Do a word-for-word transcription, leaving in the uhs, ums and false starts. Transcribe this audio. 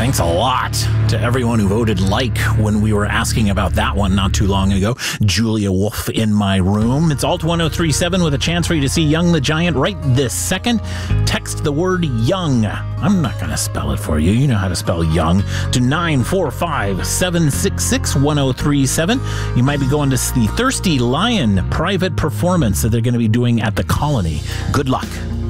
Thanks a lot to everyone who voted like when we were asking about that one not too long ago. Julia Wolf in my room. It's Alt one oh three seven with a chance for you to see Young the Giant right this second. Text the word young. I'm not going to spell it for you. You know how to spell young. To nine four five, seven six six, one oh three seven. You might be going to the Thirsty Lion private performance that they're going to be doing at the Colony. Good luck.